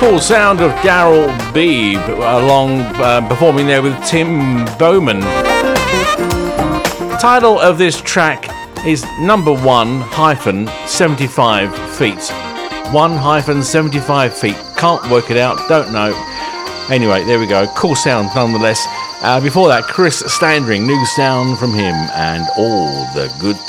cool sound of Daryl Beebe performing there with Tim Bowman. Title of this track is number 1-75 feet. 1-75 feet. Can't work it out, don't know. Anyway, there we go. Cool sound nonetheless. Before that, Chris Standring, new sound from him, and all the good